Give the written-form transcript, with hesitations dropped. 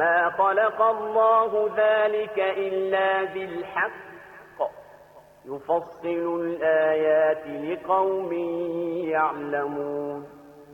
ما خلق الله ذلك إلا بالحق يفصل الآيات لقوم يعلمون